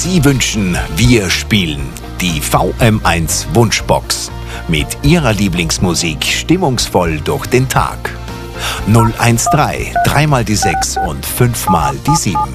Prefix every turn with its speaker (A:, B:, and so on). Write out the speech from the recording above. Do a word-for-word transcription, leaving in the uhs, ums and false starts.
A: Sie wünschen, wir spielen. Die V M eins Wunschbox. Mit Ihrer Lieblingsmusik stimmungsvoll durch den Tag. null eins drei, dreimal die sechs und fünfmal die sieben.